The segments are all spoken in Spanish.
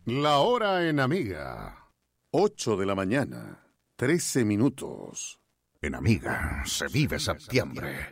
La hora en Amiga. 8 de la mañana, 13 minutos. En Amiga se vive septiembre.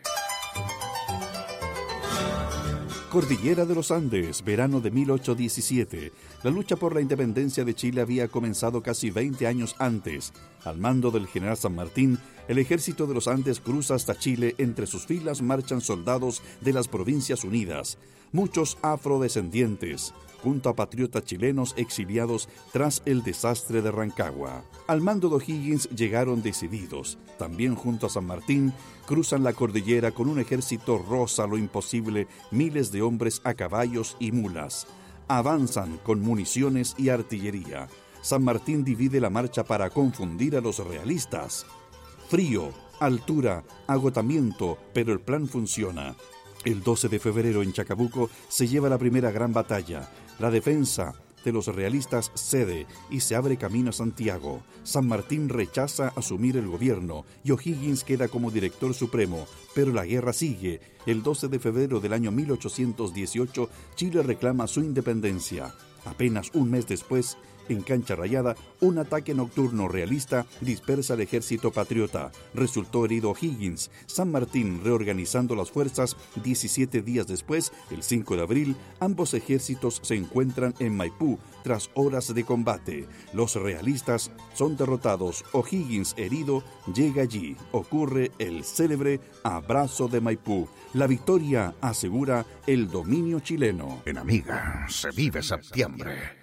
Cordillera de los Andes, verano de 1817. La lucha por la independencia de Chile había comenzado casi 20 años antes. Al mando del general San Martín, el ejército de los Andes cruza hasta Chile. Entre sus filas marchan soldados de las Provincias Unidas, muchos afrodescendientes, junto a patriotas chilenos exiliados tras el desastre de Rancagua. Al mando de O'Higgins llegaron decididos. También junto a San Martín cruzan la cordillera con un ejército rosa lo imposible, miles de hombres a caballos y mulas. Avanzan con municiones y artillería. San Martín divide la marcha para confundir a los realistas. Frío, altura, agotamiento, pero el plan funciona. El 12 de febrero en Chacabuco se lleva la primera gran batalla. La defensa de los realistas cede y se abre camino a Santiago. San Martín rechaza asumir el gobierno y O'Higgins queda como director supremo, pero la guerra sigue. El 12 de febrero del año 1818, Chile reclama su independencia. Apenas un mes después, en Cancha Rayada, un ataque nocturno realista dispersa al ejército patriota. Resultó herido O'Higgins. San Martín, reorganizando las fuerzas, 17 días después, el 5 de abril, ambos ejércitos se encuentran en Maipú tras horas de combate. Los realistas son derrotados. O'Higgins, herido, llega allí. Ocurre el célebre Abrazo de Maipú. La victoria asegura el dominio chileno. En Amiga se vive septiembre.